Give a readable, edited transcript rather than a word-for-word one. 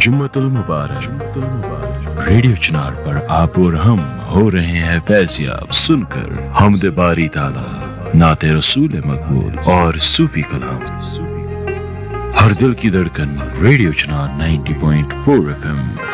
जुम्मतुल मुबारक। Radio चिनार पर आप और हम हो रहे हैं फैज़याब सुनकर हमद बारी ताला, नाते रसूल मकबूल और सूफी कलाम। हर दिल की धड़कन रेडियो चिनार 90.4 FM।